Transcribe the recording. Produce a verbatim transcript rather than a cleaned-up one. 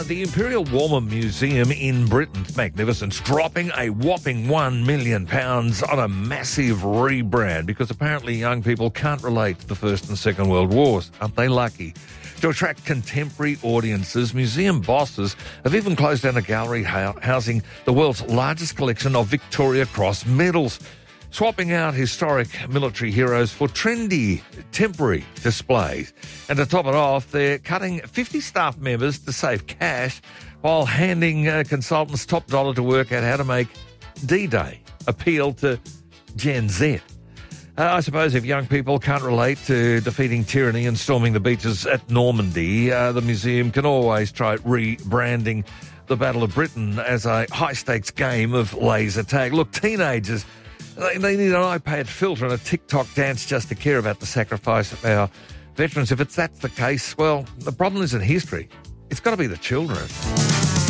the Imperial War Museum in Britain's magnificence, dropping a whopping one million pounds on a massive rebrand because apparently young people can't relate to the First and Second World Wars. Aren't they lucky? To attract contemporary audiences, museum bosses have even closed down a gallery housing the world's largest collection of Victoria Cross medals, swapping out historic military heroes for trendy, temporary displays. And to top it off, they're cutting fifty staff members to save cash while handing uh, consultants top dollar to work out how to make D-Day appeal to Gen Z. Uh, I suppose if young people can't relate to defeating tyranny and storming the beaches at Normandy, uh, the museum can always try rebranding the Battle of Britain as a high-stakes game of laser tag. Look, teenagers, they, they need an iPad filter and a TikTok dance just to care about the sacrifice of our veterans. If it's that's the case, well, the problem isn't history. It's got to be the children.